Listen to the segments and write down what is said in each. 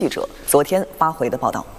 记者昨天发回的报道。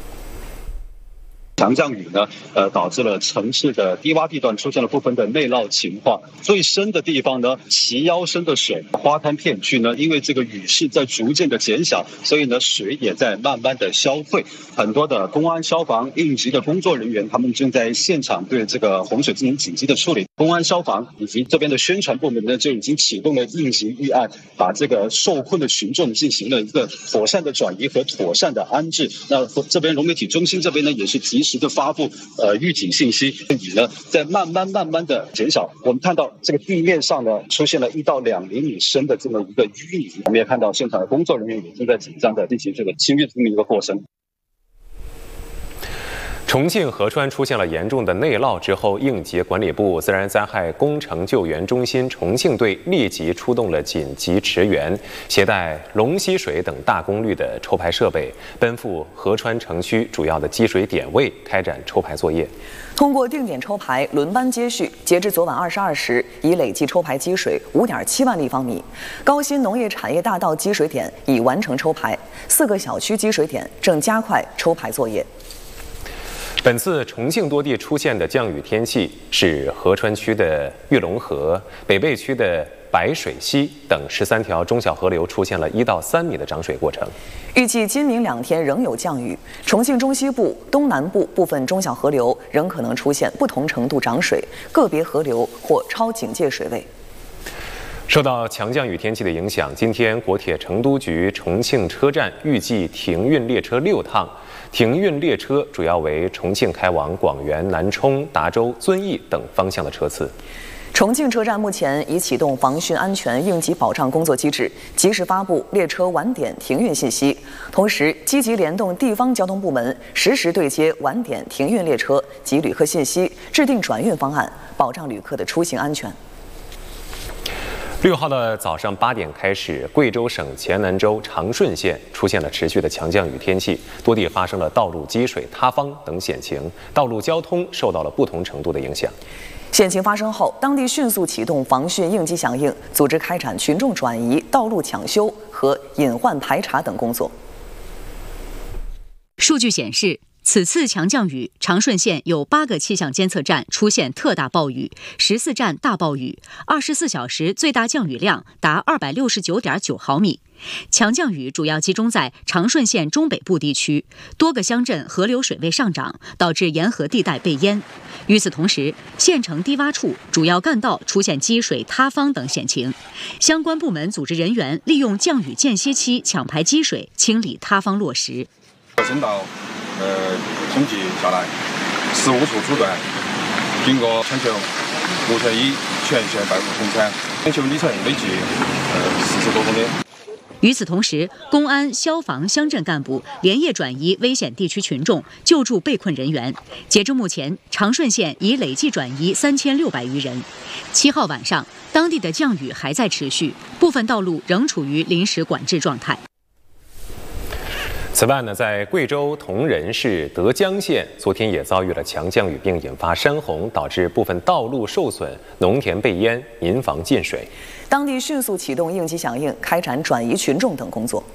强降雨呢，导致了城市的低洼地段出现了部分的内涝情况。最深的地方呢，齐腰深的水，花滩片区呢，因为这个雨势在逐渐的减小，所以呢，水也在慢慢的消退。很多的公安、消防、应急的工作人员，他们正在现场对这个洪水进行紧急的处理。公安、消防以及这边的宣传部门呢，就已经启动了应急预案，把这个受困的群众进行了一个妥善的转移和妥善的安置。那这边融媒体中心这边呢，也是及时的发布预警信息，雨呢在慢慢的减少。我们看到这个地面上呢出现了1到2厘米深的这么一个淤泥，我们也看到现场的工作人员也正在紧张的进行这个清淤这么一个过程。 重庆合川出现了严重的内涝之后，应急管理部自然灾害工程救援中心重庆队立即出动了紧急驰援，携带龙吸水等大功率的抽排设备，奔赴合川城区主要的积水点位开展抽排作业。 通过定点抽排，轮班接续，截至昨晚22时，已累计抽排积水5.7万立方米。高新农业产业大道积水点已完成抽排，4个小区积水点正加快抽排作业。 本次重庆多地出现的降雨天气，使合川区的玉龙河、北碚区的白水溪等13条中小河流出现了1到3米的涨水过程。 预计今明2天仍有降雨，重庆中西部、东南部部分中小河流仍可能出现不同程度涨水，个别河流或超警戒水位。 受到强降雨天气的影响，今天国铁成都局重庆车站预计停运列车6趟。停运列车主要为重庆开往广元、南充、达州、遵义等方向的车次。 重庆车站目前已启动防汛安全应急保障工作机制，及时发布列车晚点停运信息，同时积极联动地方交通部门，实时对接晚点停运列车及旅客信息，制定转运方案，保障旅客的出行安全。 6号的早上8点开始，贵州省黔南州长顺县出现了持续的强降雨天气，多地发生了道路积水、塌方等险情，道路交通受到了不同程度的影响。 险情发生后，当地迅速启动防汛应急响应，组织开展群众转移、道路抢修和隐患排查等工作。 数据显示，此次强降雨，长顺县有8个气象监测站出现特大暴雨，14站大暴雨，24小时最大降雨量达269.9毫米。强降雨主要集中在长顺县中北部地区，多个乡镇河流水位上涨，导致沿河地带被淹。与此同时，县城低洼处、主要干道出现积水、塌方等险情，相关部门组织人员利用降雨间歇期抢排积水，清理塌方落石。 省道统计下来，15处阻断，经过抢修，目前已全线败入统产，抢修里程累计40多公里。 与此同时，公安、消防、乡镇干部连夜转移危险地区群众，救助被困人员。截至目前，长顺县已累计转移3600余人。7号晚上，当地的降雨还在持续，部分道路仍处于临时管制状态。 此外呢，在贵州铜仁市德江县，昨天也遭遇了强降雨，并引发山洪，导致部分道路受损，农田被淹，民房进水。 当地迅速启动应急响应，开展转移群众等工作。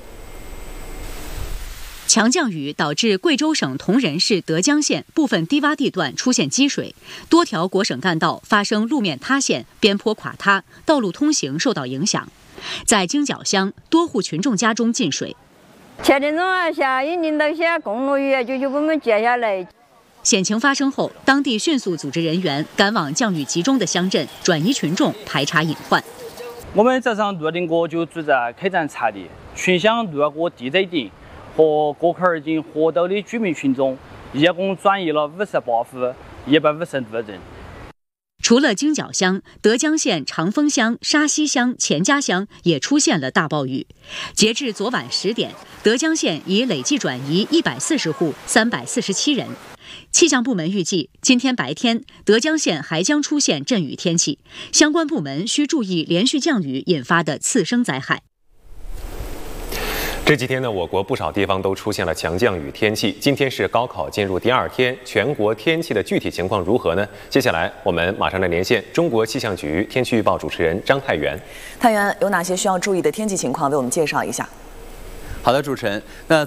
强降雨导致贵州省铜仁市德江县部分低洼地段出现积水，多条国省干道发生路面塌陷、边坡垮塌，道路通行受到影响。在京角乡，多户群众家中进水。 7点钟下雨，淋到些公路雨就我们接下来。 险情发生后，当地迅速组织人员赶往降雨集中的乡镇，转移群众，排查隐患。 我们早上6点过就组织开展查地，群乡6个地贼顶和过坎儿经河道的居民群众，一共转移了58户，150多人。 除了京角乡，德江县长丰乡、沙溪乡、钱家乡也出现了大暴雨。截至昨晚10点，德江县已累计转移140户，347人。气象部门预计，今天白天德江县还将出现阵雨天气，相关部门需注意连续降雨引发的次生灾害。 这几天呢，我国不少地方都出现了强降雨天气。今天是高考进入第2天，全国天气的具体情况如何呢？接下来我们马上来连线中国气象局天气预报主持人张太原。 太原有哪些需要注意的天气情况？为我们介绍一下。 好的，主持人，那。